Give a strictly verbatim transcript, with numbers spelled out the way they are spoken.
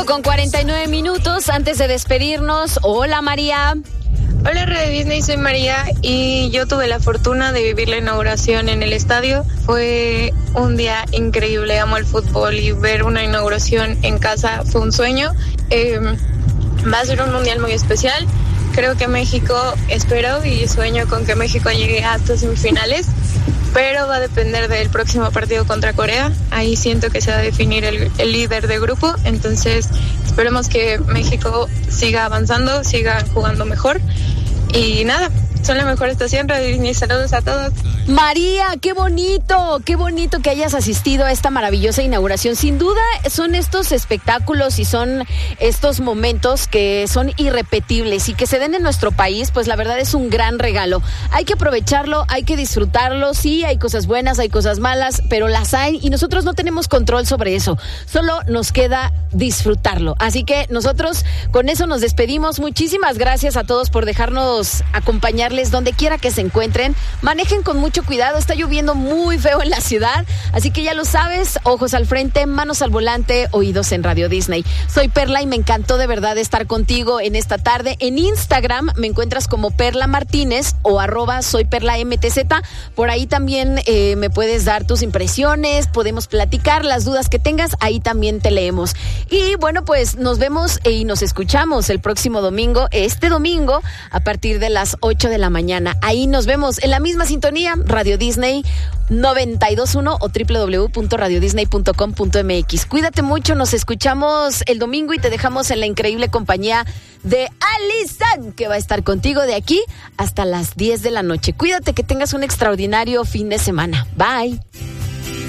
con cuarenta y nueve minutos. Antes de despedirnos, hola María. Hola Radio Disney, soy María y yo tuve la fortuna de vivir la inauguración en el estadio. Fue un día increíble, amo el fútbol y ver una inauguración en casa fue un sueño. Eh, va a ser un mundial muy especial. Creo que México, espero y sueño con que México llegue hasta semifinales, pero va a depender del próximo partido contra Corea. Ahí siento que se va a definir el, el líder de grupo, entonces esperemos que México siga avanzando, siga jugando mejor y nada. Son la mejor estación, Radio Disney. Saludos a todos. María, qué bonito, qué bonito que hayas asistido a esta maravillosa inauguración. Sin duda son estos espectáculos y son estos momentos que son irrepetibles y que se den en nuestro país, pues la verdad es un gran regalo. Hay que aprovecharlo, hay que disfrutarlo. Sí, hay cosas buenas, hay cosas malas, pero las hay y nosotros no tenemos control sobre eso. Solo nos queda disfrutarlo. Así que nosotros con eso nos despedimos. Muchísimas gracias a todos por dejarnos acompañar donde quiera que se encuentren. Manejen con mucho cuidado, está lloviendo muy feo en la ciudad, así que ya lo sabes, ojos al frente, manos al volante, oídos en Radio Disney. Soy Perla y me encantó de verdad estar contigo en esta tarde. En Instagram me encuentras como Perla Martínez o arroba soy Perla M T Z. Por ahí también eh, me puedes dar tus impresiones, podemos platicar las dudas que tengas, ahí también te leemos. Y bueno, pues nos vemos y nos escuchamos el próximo domingo, este domingo, a partir de las ocho de la mañana. Ahí nos vemos en la misma sintonía, Radio Disney noventa y dos punto uno o doble u doble u doble u punto radio disney punto com punto m x. Cuídate mucho, nos escuchamos el domingo y te dejamos en la increíble compañía de Alison, que va a estar contigo de aquí hasta las diez de la noche. Cuídate, que tengas un extraordinario fin de semana. Bye.